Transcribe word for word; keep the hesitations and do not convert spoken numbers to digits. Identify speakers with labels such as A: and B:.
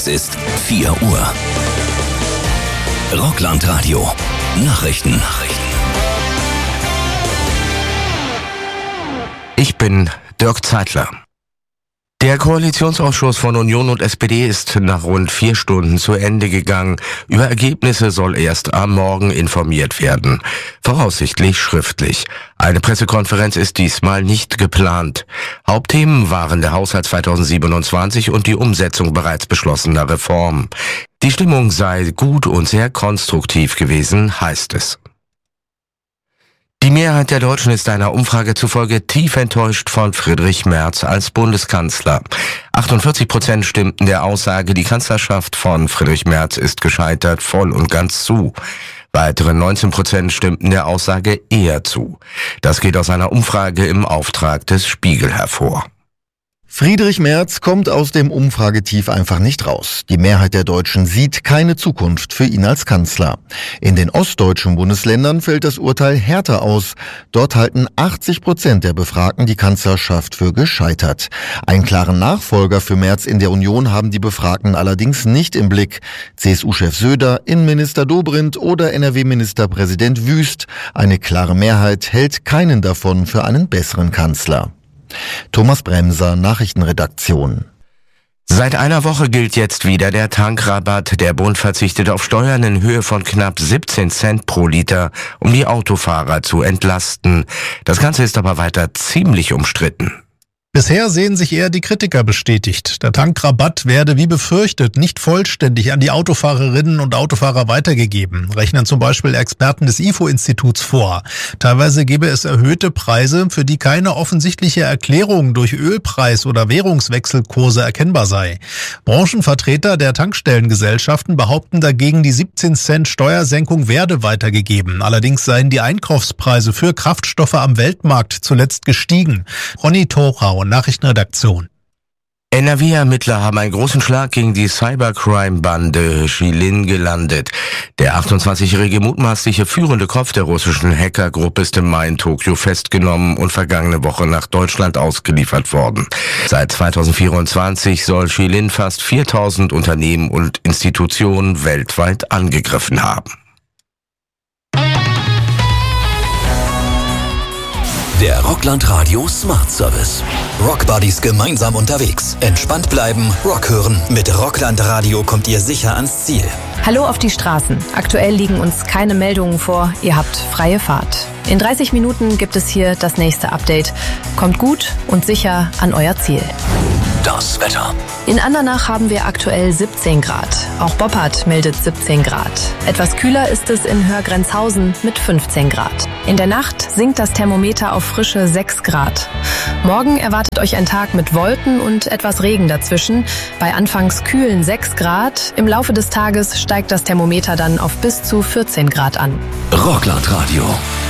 A: Es ist vier Uhr. Rockland-Radio. Nachrichten. Nachrichten.
B: Ich bin Dirk Zeitler. Der Koalitionsausschuss von Union und S P D ist nach rund vier Stunden zu Ende gegangen. Über Ergebnisse soll erst am Morgen informiert werden. Voraussichtlich schriftlich. Eine Pressekonferenz ist diesmal nicht geplant. Hauptthemen waren der Haushalt zweitausendsiebenundzwanzig und die Umsetzung bereits beschlossener Reformen. Die Stimmung sei gut und sehr konstruktiv gewesen, heißt es. Die Mehrheit der Deutschen ist einer Umfrage zufolge tief enttäuscht von Friedrich Merz als Bundeskanzler. achtundvierzig Prozent stimmten der Aussage, die Kanzlerschaft von Friedrich Merz ist gescheitert, voll und ganz zu. Weitere neunzehn Prozent stimmten der Aussage eher zu. Das geht aus einer Umfrage im Auftrag des Spiegel hervor.
C: Friedrich Merz kommt aus dem Umfragetief einfach nicht raus. Die Mehrheit der Deutschen sieht keine Zukunft für ihn als Kanzler. In den ostdeutschen Bundesländern fällt das Urteil härter aus. Dort halten achtzig Prozent der Befragten die Kanzlerschaft für gescheitert. Einen klaren Nachfolger für Merz in der Union haben die Befragten allerdings nicht im Blick. C S U-Chef Söder, Innenminister Dobrindt oder N R W-Ministerpräsident Wüst. Eine klare Mehrheit hält keinen davon für einen besseren Kanzler. Thomas Bremser, Nachrichtenredaktion.
B: Seit einer Woche gilt jetzt wieder der Tankrabatt. Der Bund verzichtet auf Steuern in Höhe von knapp siebzehn Cent pro Liter, um die Autofahrer zu entlasten. Das Ganze ist aber weiter ziemlich umstritten.
D: Bisher sehen sich eher die Kritiker bestätigt. Der Tankrabatt werde wie befürchtet nicht vollständig an die Autofahrerinnen und Autofahrer weitergegeben, rechnen zum Beispiel Experten des I F O-Instituts vor. Teilweise gebe es erhöhte Preise, für die keine offensichtliche Erklärung durch Ölpreis- oder Währungswechselkurse erkennbar sei. Branchenvertreter der Tankstellengesellschaften behaupten dagegen, die siebzehn Cent Steuersenkung werde weitergegeben. Allerdings seien die Einkaufspreise für Kraftstoffe am Weltmarkt zuletzt gestiegen. Ronny Thorau, Nachrichtenredaktion.
B: N R W-Ermittler haben einen großen Schlag gegen die Cybercrime-Bande Shilin gelandet. Der achtundzwanzigjährige mutmaßliche führende Kopf der russischen Hackergruppe ist im Mai in Tokio festgenommen und vergangene Woche nach Deutschland ausgeliefert worden. Seit zweitausendvierundzwanzig soll Shilin fast viertausend Unternehmen und Institutionen weltweit angegriffen haben.
A: Der Rockland-Radio Smart Service. Rockbuddies gemeinsam unterwegs. Entspannt bleiben, Rock hören. Mit Rockland-Radio kommt ihr sicher ans Ziel.
E: Hallo auf die Straßen. Aktuell liegen uns keine Meldungen vor. Ihr habt freie Fahrt. In dreißig Minuten gibt es hier das nächste Update. Kommt gut und sicher an euer Ziel.
A: Das Wetter.
E: In Andernach haben wir aktuell siebzehn Grad. Auch Boppard meldet siebzehn Grad. Etwas kühler ist es in Hörgrenzhausen mit fünfzehn Grad. In der Nacht sinkt das Thermometer auf frische sechs Grad. Morgen erwartet euch ein Tag mit Wolken und etwas Regen dazwischen. Bei anfangs kühlen sechs Grad. Im Laufe des Tages steigt das Thermometer dann auf bis zu vierzehn Grad an.
A: Rockland Radio.